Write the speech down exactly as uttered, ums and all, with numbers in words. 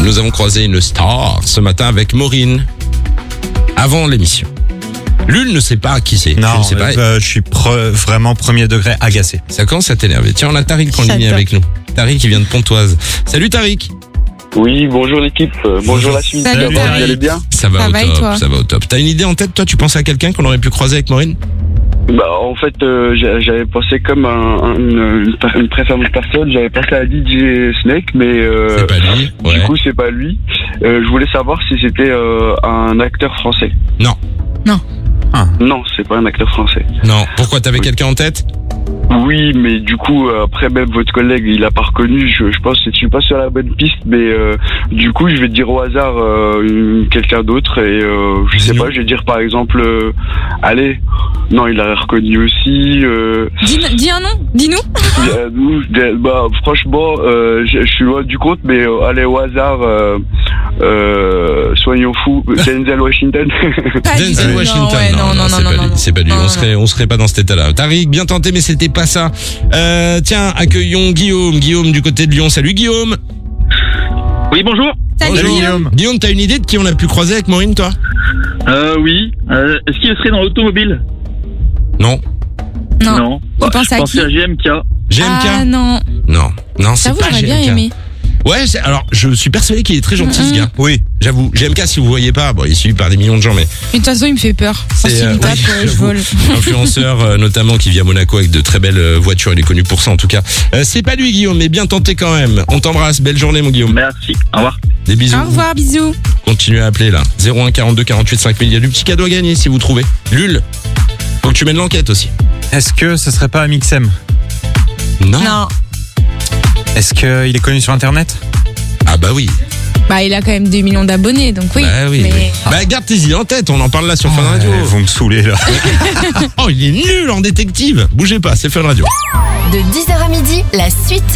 Nous avons croisé une star ce matin avec Maureen. Avant l'émission. Lul ne sait pas qui c'est. Non, je ne sais pas. Euh, je suis pre- vraiment premier degré agacé. Ça commence à t'énerver. Tiens, on a Tariq en ligne avec nous. Tariq qui vient de Pontoise. Salut Tariq. Oui, bonjour l'équipe, euh, bonjour la suite, Salut, ça va, Tariq. vous allez bien? Ça va Ça au va et top, toi ça va au top. T'as une idée en tête, toi? Tu penses à quelqu'un qu'on aurait pu croiser avec Maureen? Bah en fait, euh, j'a- j'avais pensé comme un, un- une, une, per- une très fameuse personne, j'avais pensé à D J Snake, mais euh, C'est pas lui. Ouais. du coup c'est pas lui. Euh, je voulais savoir si c'était euh, un acteur français. Non, Non, c'est pas un acteur français. non. Pourquoi t'avais quelqu'un en tête? Oui, mais du coup, euh, après même votre collègue, il a pas reconnu, je, je pense que je suis pas sur la bonne piste, mais euh, du coup, je vais dire au hasard euh, une- quelqu'un d'autre, et euh, je sais Dis-nous. pas, je vais dire par exemple, euh, allez, non, il a reconnu aussi, euh, Dis, dis un nom, dis-nous. euh, nous, de- bah, franchement, euh, je, je suis loin du compte, mais euh, allez au hasard, euh, euh, soyons fous, Denzel Washington. Pas du Denzel tout. Washington. Non, ouais, non, non, c'est non, pas non, lui. non. C'est pas lui. Non, on non, serait, on serait pas dans cet état-là. Tariq, bien tenté, mais c'était pas ça. Euh, tiens, accueillons Guillaume. Guillaume du côté de Lyon. Salut Guillaume. Oui, bonjour. Salut, Bonjour. Guillaume. Guillaume, t'as une idée de qui on a pu croiser avec Maureen, toi? Euh, oui. Euh, Est-ce qu'il serait dans l'automobile? Non. Non. Tu penses Je à pensais qui? à G M K. G M K? Ah non. Non. Non, c'est J'avoue, pas j'aurais G M K. bien aimé. Ouais, c'est- alors je suis persuadé qu'il est très gentil ce Mhm. gars. Oui. J'avoue. G M K, si vous voyez pas, bon, il est suivi par des millions de gens, mais Mais de toute façon, il me fait peur. C'est, S'il euh, me tape, oui, euh, je j'avoue. vole. influenceur euh, notamment qui vit à Monaco avec de très belles euh, voitures. Il est connu pour ça en tout cas. Euh, c'est pas lui Guillaume, mais bien tenté quand même. On t'embrasse. Belle journée mon Guillaume. Merci. Au revoir. Des bisous. Au revoir, bisous. Continuez à appeler là. zéro un quarante-deux quarante-huit cinq mille. Il y a du petit cadeau à gagner si vous trouvez. Lul. Faut que tu mènes l'enquête aussi. Est-ce que ce serait pas Amixem? Non. Non. Est-ce qu'il est connu sur Internet? Ah bah oui. Bah, il a quand même deux millions d'abonnés, donc oui. Bah oui. mais... oui. Bah garde tes idées en tête. On en parle là sur Fun Radio. Ouais, vous me saoulez là. Oh il est nul en détective. Bougez pas, c'est Fun Radio. De dix heures à midi, la suite